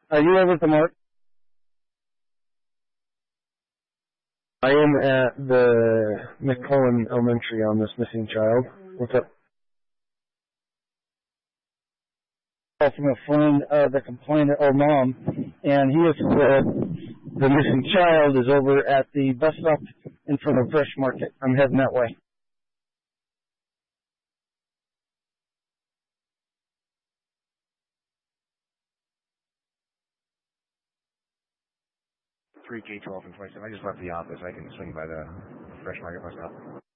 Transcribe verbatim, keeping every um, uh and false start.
Are you over at the mark? I am at the McCullen Elementary on this missing child. What's up? From a friend, uh, the complainant, or mom, and he is uh, the missing child is over at the bus stop in front of Fresh Market. I'm heading that way. three K twelve and twenty-seven. I just left the office. I can swing by the Fresh Market bus stop.